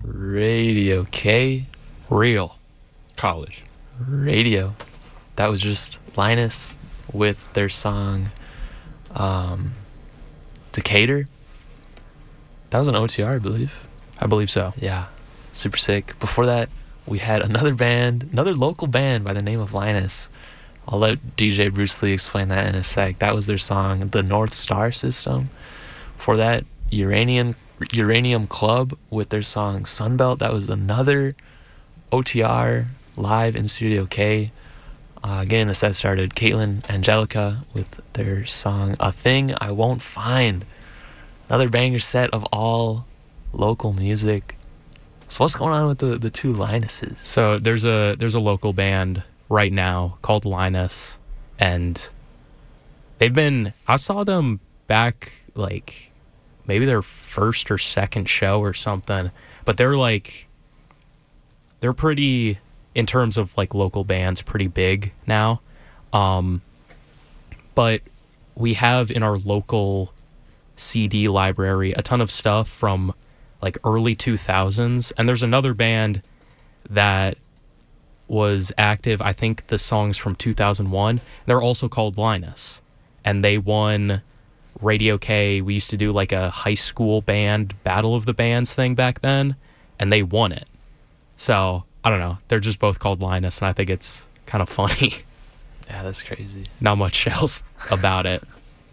Radio K. Real. College. Radio. That was just Linus with their song Decatur. That was an OTR, I believe. I believe so. Yeah, super sick. Before that, we had another band, another local band by the name of Linus. I'll let DJ Bruce Lee explain that in a sec. That was their song, The North Star System. Before that, Uranium Club with their song Sunbelt. That was another OTR live in Studio K. Getting the set started, Caitlin Angelica with their song A Thing I Won't Find. Another banger set of all local music. So what's going on with the two Linuses? So there's a local band right now called Linus, and I saw them back like maybe their first or second show or something, but they're pretty, in terms of like local bands, pretty big now. But we have in our local CD library a ton of stuff from like early 2000s, and there's another band that was active, I think the song's from 2001. They're also called Linus, and they won Radio K. We used to do like a high school band battle of the bands thing back then, and they won it. So I don't know, they're just both called Linus, and I think it's kind of funny. Yeah, that's crazy. Not much else about it.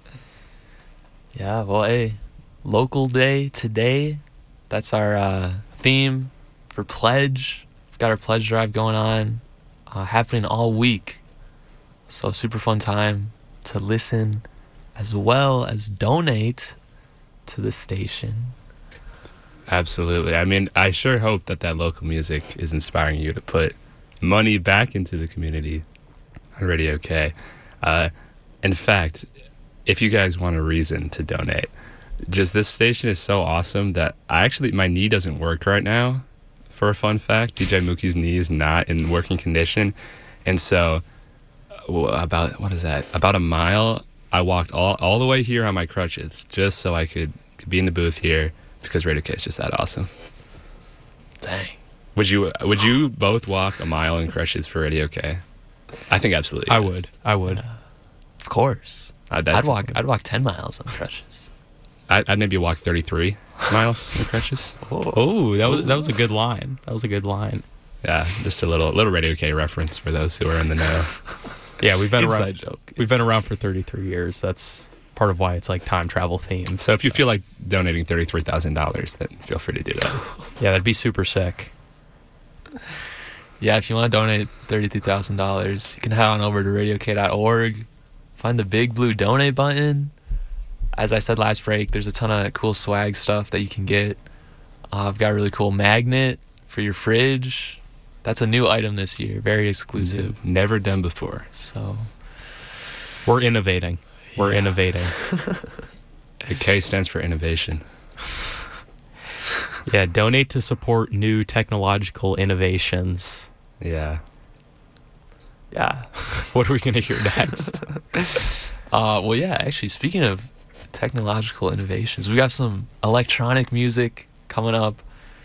Yeah, well, hey, local day today. That's our theme for Pledge. We've got our Pledge drive going on, happening all week. So super fun time to listen as well as donate to the station. Absolutely. I mean, I sure hope that local music is inspiring you to put money back into the community on Radio K. In fact, if you guys want a reason to donate, just this station is so awesome that my knee doesn't work right now. For a fun fact, DJ Mookie's knee is not in working condition. And so about a mile, I walked all the way here on my crutches just so I could be in the booth here, because Radio K is just that awesome. Dang. Would you both walk a mile in crutches for Radio K? I think absolutely. Yes. I would. Of course. I'd walk 10 miles on crutches. I'd maybe walk 33 miles in crutches. Oh, that was a good line. That was a good line. Yeah, just a little Radio K reference for those who are in the know. Yeah, we've been Inside around. Joke. We've been around for 33 years. That's part of why it's like time travel themed. So if you feel like donating $33,000, then feel free to do that. Yeah, that'd be super sick. Yeah, if you want to donate $32,000, you can head on over to radiok.org. Find the big blue donate button. As I said last break, there's a ton of cool swag stuff that you can get. I've got a really cool magnet for your fridge. That's a new item this year, very exclusive. Never done before. So we're innovating. We're innovating. The K stands for innovation. Yeah, donate to support new technological innovations. Yeah. Yeah. What are we going to hear next? Well, yeah, actually, speaking of technological innovations, we got some electronic music coming up.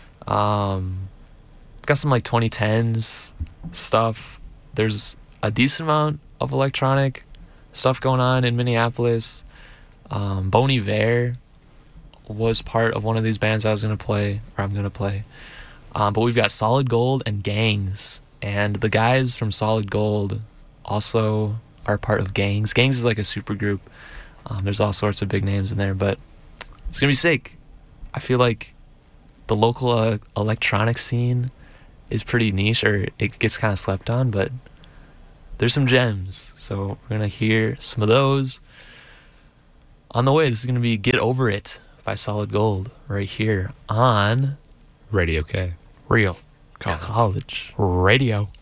Got some like 2010s stuff. There's a decent amount of electronic stuff going on in Minneapolis. Bon Iver was part of one of these bands I'm going to play. But we've got Solid Gold and Gangs. And the guys from Solid Gold also are part of Gangs. Gangs is like a super group. There's all sorts of big names in there, but it's going to be sick. I feel like the local electronic scene is pretty niche, or it gets kind of slept on, but there's some gems. So we're going to hear some of those. On the way, this is going to be Get Over It by Solid Gold right here on Radio K. Real College Radio.